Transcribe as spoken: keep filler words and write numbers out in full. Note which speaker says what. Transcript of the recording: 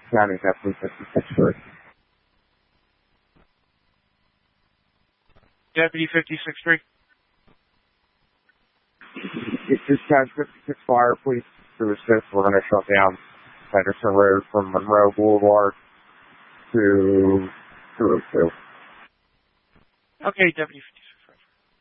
Speaker 1: County, Deputy fifty-six three.
Speaker 2: Deputy fifty-six three.
Speaker 1: Dispatch fifty-six Fire, please, to assist. We're going to shut down Henderson Road from Monroe Boulevard to two oh two.
Speaker 2: Okay, Deputy fifty-six.